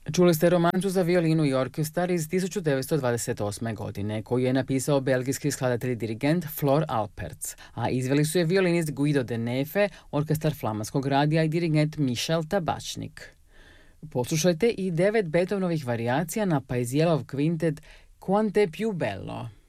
Čuli ste romancu za violinu i orkestar iz 1928. godine, koju je napisao belgijski skladatelj i dirigent Flor Alpertz, a izveli su je violinist Guido de Nefe, orkestar Flamanskog radija i dirigent Michel Tabačnik. Poslušajte i 9 Beethovenovih varijacija na Paisielov kvintet Quante più bello.